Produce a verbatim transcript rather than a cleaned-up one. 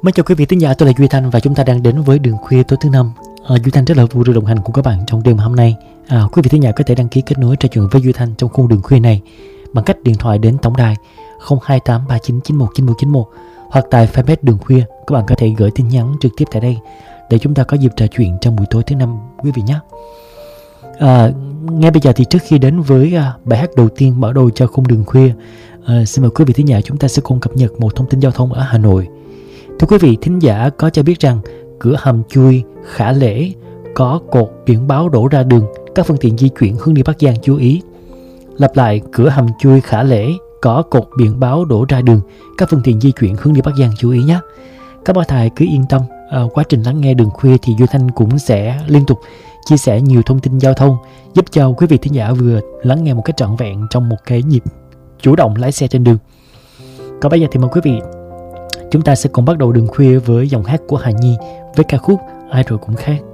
Mến chào quý vị thính giả, tôi là Duy Thanh và chúng ta đang đến với Đường Khuya tối thứ năm. À, Duy Thanh rất là vui được đồng hành cùng các bạn trong đêm hôm nay. À, quý vị thính giả có thể đăng ký kết nối trò chuyện với Duy Thanh trong khung Đường Khuya này bằng cách điện thoại đến tổng đài không hai tám ba chín chín một chín một chín một hoặc tại fanpage Đường Khuya. Các bạn có thể gửi tin nhắn trực tiếp tại đây để chúng ta có dịp trò chuyện trong buổi tối thứ năm quý vị nhé. À, ngay bây giờ thì trước khi đến với à, bài hát đầu tiên mở đầu cho khung Đường Khuya, à, xin mời quý vị thính giả chúng ta sẽ cùng cập nhật một thông tin giao thông ở Hà Nội. Thưa quý vị thính giả có cho biết rằng cửa hầm chui Khả Lễ có cột biển báo đổ ra đường, các phương tiện di chuyển hướng đi Bắc Giang chú ý. Lặp lại, cửa hầm chui Khả Lễ có cột biển báo đổ ra đường, các phương tiện di chuyển hướng đi Bắc Giang chú ý nhé. Các bác thầy cứ yên tâm, à, quá trình lắng nghe Đường Khuya thì Duy Thanh cũng sẽ liên tục chia sẻ nhiều thông tin giao thông giúp cho quý vị thính giả vừa lắng nghe một cách trọn vẹn trong một cái nhịp chủ động lái xe trên đường. Còn bây giờ thì mời quý vị chúng ta sẽ cùng bắt đầu Đường Khuya với giọng hát của Hà Nhi với ca khúc Ai Rồi Cũng Khác.